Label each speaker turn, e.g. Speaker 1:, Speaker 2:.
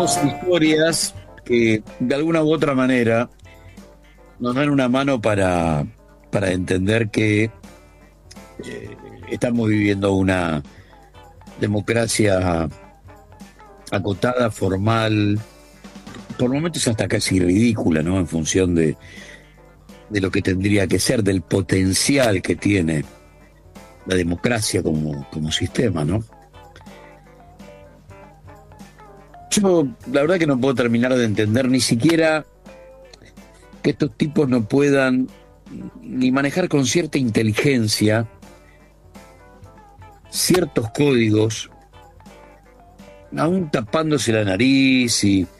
Speaker 1: dos historias que de alguna u otra manera nos dan una mano para entender que estamos viviendo una democracia acotada, formal, por momentos hasta casi ridícula, ¿no? En función de lo que tendría que ser, del potencial que tiene la democracia como sistema, ¿no? Yo la verdad que no puedo terminar de entender ni siquiera que estos tipos no puedan ni manejar con cierta inteligencia ciertos códigos, aún tapándose la nariz y